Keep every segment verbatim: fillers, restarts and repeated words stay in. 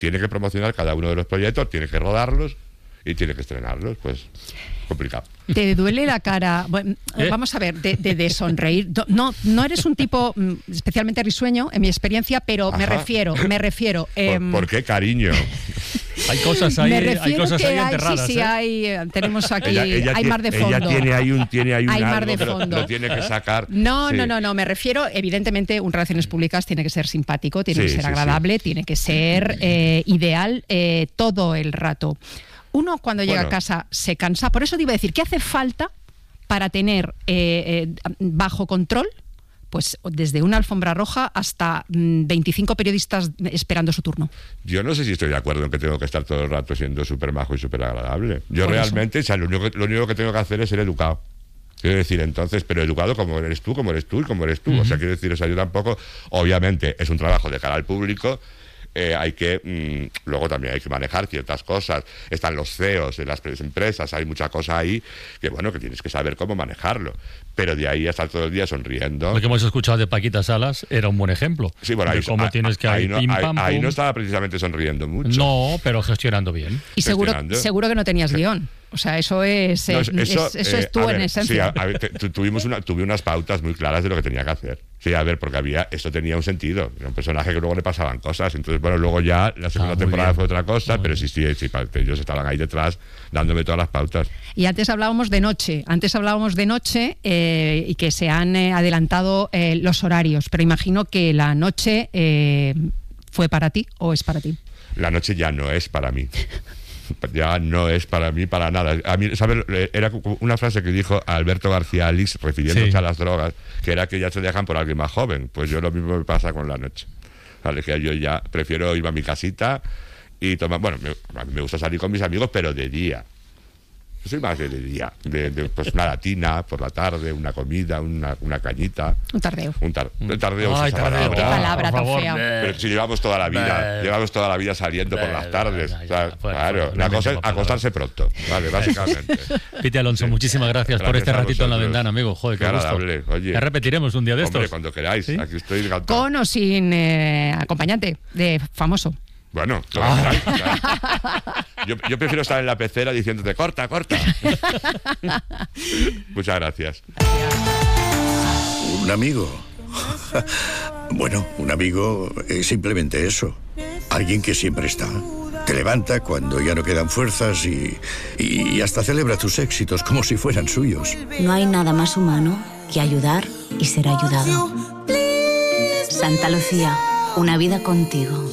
tiene que promocionar cada uno de los proyectos, tiene que rodarlos y tiene que estrenarlos, pues complicado. ¿Te duele la cara? Bueno, ¿Eh? Vamos a ver, de, de, de sonreír. No, no eres un tipo especialmente risueño, en mi experiencia, pero Ajá. me refiero, me refiero. Eh, ¿Por, ¿Por qué, cariño? Hay cosas ahí, hay cosas ahí enterradas. Sí, sí, ¿eh? hay, tenemos aquí, ella, ella hay tiene, mar de fondo. Ella tiene ahí un, tiene ahí un hay mar algo de fondo. Lo, lo tiene que sacar. No, sí. no, no, no, me refiero, evidentemente, un relaciones públicas tiene que ser simpático, tiene sí, que ser sí, agradable, sí. tiene que ser eh, ideal eh, todo el rato. Uno cuando llega bueno. a casa se cansa, por eso te iba a decir, ¿qué hace falta para tener eh, eh, bajo control? Pues desde una alfombra roja hasta mmm, veinticinco periodistas esperando su turno. Yo no sé si estoy de acuerdo en que tengo que estar todo el rato siendo súper majo y súper agradable. Yo Por realmente, o sea, lo único, que, lo único que tengo que hacer es ser educado. Quiero decir, entonces, pero educado como eres tú, como eres tú y como eres tú. Uh-huh. O sea, quiero decir, o sea, yo tampoco, obviamente, es un trabajo de cara al público. Eh, hay que, mmm, luego también hay que manejar ciertas cosas, están los C E Os de las empresas, hay mucha cosa ahí que bueno, que tienes que saber cómo manejarlo, pero de ahí a estar todo el día sonriendo. Lo que hemos escuchado de Paquita Salas era un buen ejemplo. Sí, bueno, de ahí, cómo ahí, tienes que ahí, ahí, no, pim, ahí, pam, ahí pum. no estaba precisamente sonriendo mucho. No, pero gestionando bien. Y seguro, seguro que no tenías guión. O sea, eso es, no, eso, es, eso eh, es tú ver, en esencia. Sí, a, a ver, te, tuvimos una, tuve unas pautas muy claras de lo que tenía que hacer. Sí, a ver, porque había, esto tenía un sentido. Era un personaje que luego le pasaban cosas. Entonces, bueno, luego ya la segunda ah, temporada bien. fue otra cosa, muy pero sí, sí, sí, ellos estaban ahí detrás dándome todas las pautas. Y antes hablábamos de noche. Antes hablábamos de noche eh, y que se han eh, adelantado eh, los horarios. Pero imagino que la noche eh, fue para ti o es para ti. La noche ya no es para mí. Ya no es para mí para nada. A mí, ¿sabes? Era una frase que dijo Alberto García Alix refiriéndose sí. a las drogas, que era que ya se dejan por alguien más joven. Pues yo lo mismo me pasa con la noche. Vale, que yo ya prefiero irme a mi casita y tomar... Bueno, me, a mí me gusta salir con mis amigos, pero de día. Yo soy más de, de día, de, de pues una latina por la tarde, una comida, una, una cañita. Un tardeo. Un, tar, un tardeo. Ay, tardeo. Qué palabra tan fea. Pero si llevamos toda la vida, Be. llevamos toda la vida saliendo Be. por las tardes. Ya, ya, o sea, ya, fue, claro, fue, la cosa es acostarse pronto, vale, básicamente. Piti Alonso, sí. muchísimas gracias, gracias por este ratito en la ventana, amigo. Joder, qué, qué agradable. Gusto. Oye, ya repetiremos un día de estos. Hombre, cuando queráis, ¿sí? Aquí estoy encantado. Con o sin eh, acompañante de famoso. Bueno, ah. claro. yo, yo prefiero estar en la pecera diciéndote corta, corta. Muchas gracias. Un amigo. Bueno, un amigo es simplemente eso. Alguien que siempre está. Te levanta cuando ya no quedan fuerzas y, y hasta celebra tus éxitos como si fueran suyos. No hay nada más humano que ayudar y ser ayudado. Santa Lucía, una vida contigo.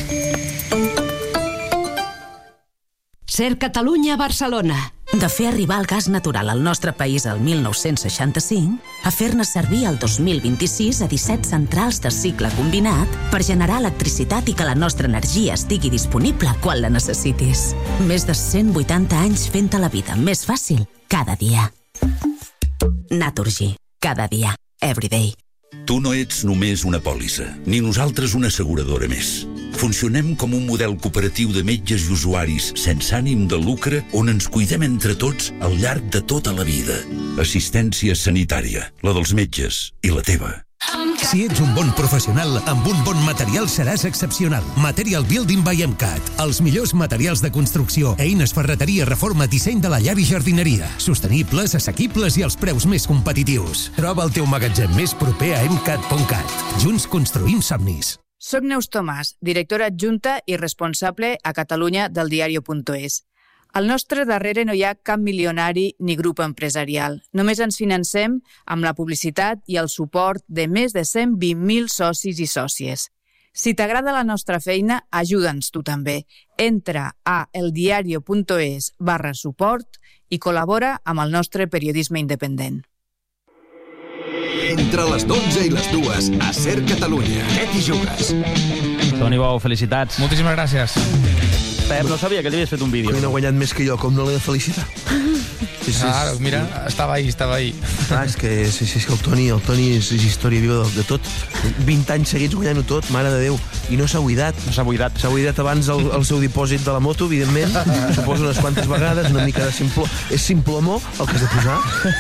Ser Catalunya a Barcelona. De fer arribar el gas natural al nostre país el mil nou-cents seixanta-cinc a fer-ne servir el dos mil vint-i-sis a disset centrals de cicle combinat per generar electricitat i que la nostra energia estigui disponible quan la necessitis. Més de cent vuitanta anys fent-te la vida més fàcil cada dia. Naturgy. Cada dia. Everyday. Tu no ets només una pòlissa, ni nosaltres una asseguradora més. Funcionem com un model cooperatiu de metges i usuaris sense ànim de lucre on ens cuidem entre tots al llarg de tota la vida. Assistència sanitària, la dels metges i la teva. Si ets un bon professional, amb un bon material seràs excepcional. Material Building by MCAT. Els millors materials de construcció, eines, ferreteria, reforma, disseny de la llar i jardineria. Sostenibles, assequibles i els preus més competitius. Troba el teu magatzem més proper a emcat punt cat. Junts construïm somnis. Soc Neus Tomàs, directora adjunta i responsable a Catalunya del diario punt es. Al nostre darrere no hi ha cap milionari ni grup empresarial. Només ens financem amb la publicitat i el suport de més de cent vint mil socis i sòcies. Si t'agrada la nostra feina, ajuda'ns tu també. Entra a eldiario punt es barra suport i col·labora amb el nostre periodisme independent. Entre les dotze i les dues, a Ser Catalunya. Què t'hi jugues? Toni Bou, felicitats. Moltíssimes gràcies. Pep, no sabia que t'havies fet un vídeo. Que no ha guanyat més que jo, com no l'he de felicitar? Sí, sí, ah, doncs mira, estava ahí, estava ahí. Ah, és que, sí, sí, és que el Toni, el Toni és, és història viva de, de tot. vint anys seguits guanyant-ho tot, mare de Déu. I no s'ha buidat. No s'ha buidat. S'ha buidat abans el, el seu dipòsit de la moto, evidentment. Suposo unes quantes vegades, una mica de simpló. És simplomó el que has de posar.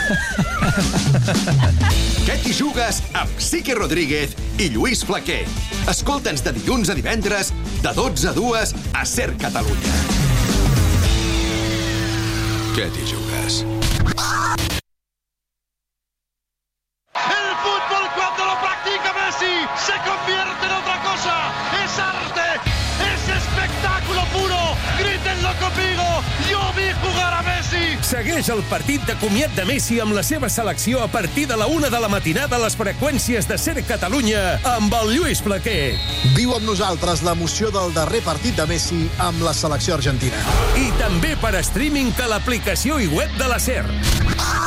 Què t'hi jugues amb Sique Rodríguez i Lluís Flaquer? Escolta'ns de dilluns a divendres, de dotze a dues, a Ser Catalunya. Què t'hi jugues? El fútbol cuando lo practica Messi se convierte en otra cosa. Es arte, es espectáculo puro. Grítenlo conmigo, yo vi jugar a Messi. Segueix el partit de comiat de Messi amb la seva selecció a partir de la una de la matinada a les freqüències de Ser Catalunya amb el Lluís Flaquer. Viu amb nosaltres l'emoció del darrer partit de Messi amb la selecció argentina. I també per streaming a l'aplicació i web de la Ser.